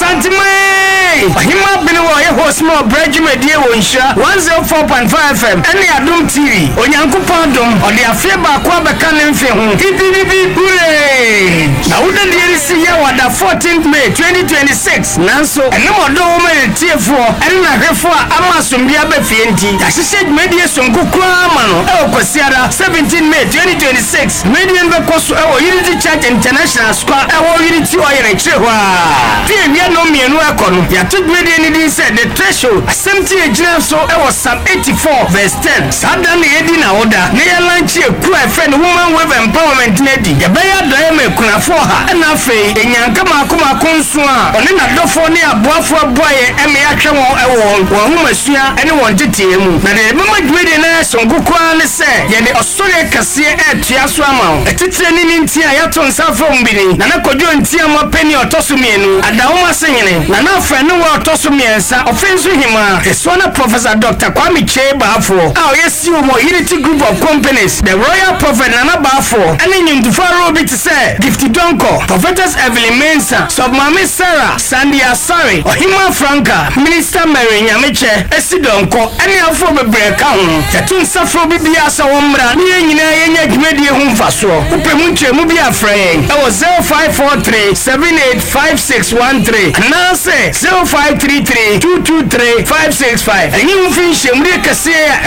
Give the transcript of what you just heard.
Santimay Ohima Biniwo ye host mo Brejime die wonhira 104.5 FM ene Adom TV Onyankopon dom ode afie ba kwa beka ne mfe ho bibibi hooray na woda die risi ya wada 14th May 2026 nanso ene modo wo me tiefo ene na hwefo ama sombia ba fie nti ya hyehyɛ media sonko kwa ma no kwasiara 17 May 2026 media be koso Unity Church International Square Unity oyere chehwa tie bia no mienu ekono ya to media ni din said the threshold assemty ejina so Psalm 84 verse 10 sada na edi na oda na ya lanchi eku efe no woman wave empowerment nedi ya be ya doye me kunafo ha na fe enyanka makoma konso a one na dofo ne aboafo aboye eme ya hwe won humasua ene won tetie mu na de mama media na sonko kwa ne se ye de osore kase etua so ama etitire ni ntia ya to nsafo mbini na nakodwo ntia mo peni otoso mienu adawoma senyene na na afa ne wa otoso miensa ofenso hima esona Professor Dr. Kwame Chebafo yesi wo Unity Group of Companies the Royal Prophet Nana Bafo ene nyimtufaro bi te se Gift Donko Prophetess Evelyn Mensa Submami Sarah Sandy Asare Ohima Franka Minister Mary Nyameche Esidonko ene afo bebre ka ho yetu nsafo bibia sa womra ne nyina yenya dwumadi hu mfaso upemu nchemu bi afre 0543 785613 nase 0533 223 565 enyi mfi nhemri kase